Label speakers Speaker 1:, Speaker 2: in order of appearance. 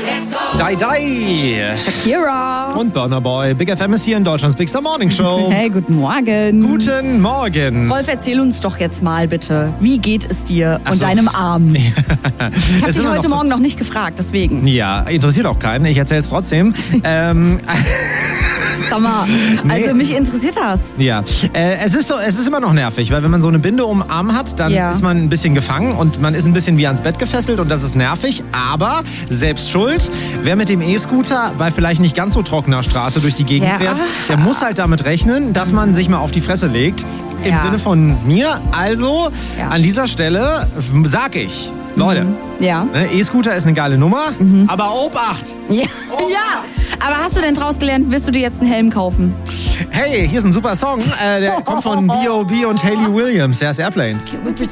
Speaker 1: Die Die.
Speaker 2: Shakira.
Speaker 1: Und Burna Boy. Big FM ist hier in Deutschlands Big Star Morning Show.
Speaker 2: Hey, guten Morgen.
Speaker 1: Guten Morgen.
Speaker 2: Rolf, erzähl uns doch jetzt mal bitte, wie geht es dir
Speaker 1: Ach
Speaker 2: und
Speaker 1: so.
Speaker 2: deinem Arm? Ich habe
Speaker 1: Es
Speaker 2: dich
Speaker 1: ist
Speaker 2: heute
Speaker 1: noch
Speaker 2: Morgen noch nicht gefragt, deswegen.
Speaker 1: Ja, interessiert auch keinen. Ich erzähle es trotzdem.
Speaker 2: Sag mal, also mich interessiert das.
Speaker 1: Ja, es ist immer noch nervig, weil wenn man so eine Binde um den Arm hat, dann
Speaker 2: Ja.
Speaker 1: ist man ein bisschen gefangen und man ist ein bisschen wie ans Bett gefesselt und das ist nervig, aber selbst schuld. Wer mit dem E-Scooter bei vielleicht nicht ganz so trockener Straße durch die Gegend
Speaker 2: Ja.
Speaker 1: fährt, der muss halt damit rechnen, dass man sich mal auf die Fresse legt. Im
Speaker 2: Ja.
Speaker 1: Sinne von mir. Also
Speaker 2: Ja.
Speaker 1: an dieser Stelle sag ich, Leute,
Speaker 2: Ja.
Speaker 1: ne, E-Scooter ist eine geile Nummer, aber Obacht!
Speaker 2: Ja. Aber hast du denn draus gelernt, wirst du dir jetzt einen Helm kaufen?
Speaker 1: Hey, hier ist ein super Song, der kommt von B.O.B. und Hayley Williams, der ist Airplanes.